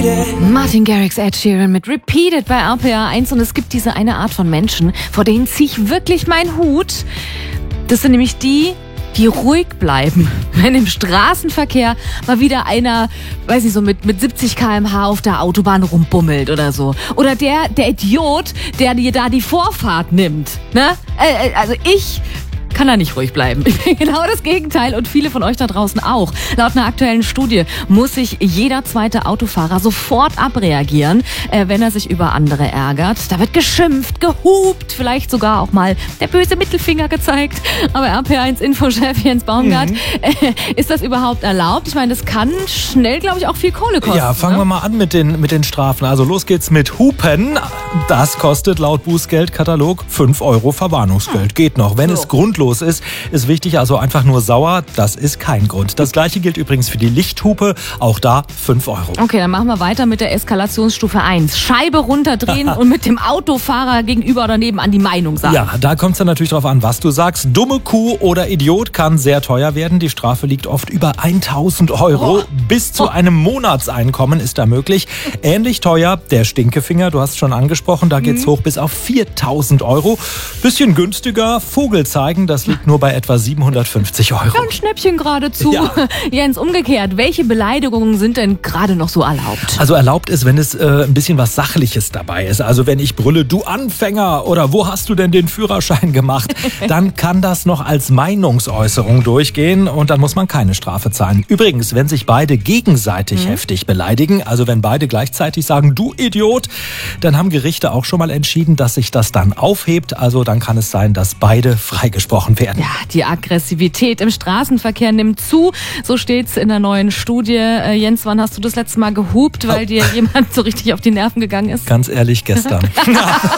Martin Garrix, Ed Sheeran mit Repeated bei RPA 1. Und es gibt diese eine Art von Menschen, vor denen ziehe ich wirklich meinen Hut. Das sind nämlich die ruhig bleiben, wenn im Straßenverkehr mal wieder einer, weiß ich so, mit 70 km/h auf der Autobahn rumbummelt oder so. Oder der Idiot, der dir da die Vorfahrt nimmt. Ne? Also ich kann da nicht ruhig bleiben. Ich bin genau das Gegenteil und viele von euch da draußen auch. Laut einer aktuellen Studie muss sich jeder zweite Autofahrer sofort abreagieren, wenn er sich über andere ärgert. Da wird geschimpft, gehupt, vielleicht sogar auch mal der böse Mittelfinger gezeigt. Aber RP1 Infochef Jens Baumgart, ist das überhaupt erlaubt? Ich meine, das kann schnell, glaube ich, auch viel Kohle kosten. Ja, fangen wir mal an mit den Strafen. Also los geht's mit Hupen. Das kostet laut Bußgeldkatalog 5 € Verwarnungsgeld. Geht noch. Wenn es grundlos ist wichtig, also einfach nur sauer, das ist kein Grund. Das gleiche gilt übrigens für die Lichthupe, auch da 5 €. Okay, dann machen wir weiter mit der Eskalationsstufe 1. Scheibe runterdrehen und mit dem Autofahrer gegenüber oder nebenan die Meinung sagen. Ja, da kommt es dann natürlich drauf an, was du sagst. Dumme Kuh oder Idiot kann sehr teuer werden. Die Strafe liegt oft über 1.000 €. Bis zu einem Monatseinkommen ist da möglich. Ähnlich teuer der Stinkefinger, du hast es schon angesprochen, da geht's hoch bis auf 4.000 €. Bisschen günstiger, Vogel zeigen, das liegt nur bei etwa 750 €. Ein Schnäppchen geradezu. Ja. Jens, umgekehrt, welche Beleidigungen sind denn gerade noch so erlaubt? Also erlaubt ist, wenn es ein bisschen was Sachliches dabei ist. Also wenn ich brülle, du Anfänger oder wo hast du denn den Führerschein gemacht? Dann kann das noch als Meinungsäußerung durchgehen und dann muss man keine Strafe zahlen. Übrigens, wenn sich beide gegenseitig heftig beleidigen, also wenn beide gleichzeitig sagen, du Idiot, dann haben Gerichte auch schon mal entschieden, dass sich das dann aufhebt. Also dann kann es sein, dass beide freigesprochen werden. Ja, die Aggressivität im Straßenverkehr nimmt zu. So steht's in der neuen Studie. Jens, wann hast du das letzte Mal gehupt, weil dir jemand so richtig auf die Nerven gegangen ist? Ganz ehrlich, gestern.